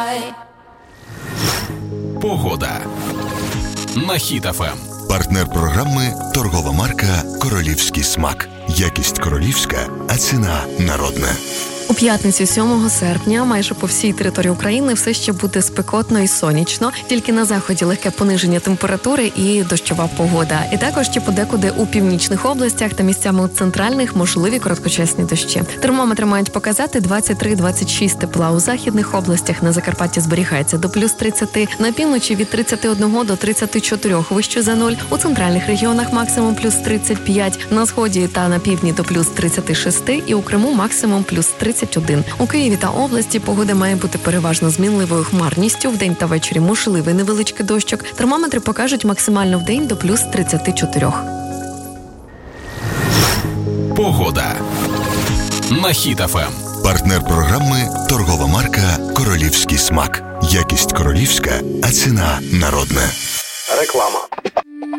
Погода на Хіт FM. Партнер програми – торгова марка «Королівський смак». Якість королівська, а ціна народна. У п'ятницю 7 серпня майже по всій території України все ще буде спекотно і сонячно, тільки на заході легке пониження температури і дощова погода. І також ще подекуди у північних областях та місцями у центральних можливі короткочасні дощі. Термометри мають показати 23-26 тепла. У західних областях на Закарпатті зберігається до плюс 30, на півночі від 31 до 34 вище за нуль, у центральних регіонах максимум плюс 35, на сході та на півдні до плюс 36 і у Криму максимум плюс 31. У Києві та області погода має бути переважно змінливою хмарністю. Вдень та ввечері можливий невеличкий дощик. Термометри покажуть максимально вдень до плюс 34. Погода на Хіт FM. Партнер програми – торгова марка «Королівський смак». Якість королівська, а ціна народна. Реклама.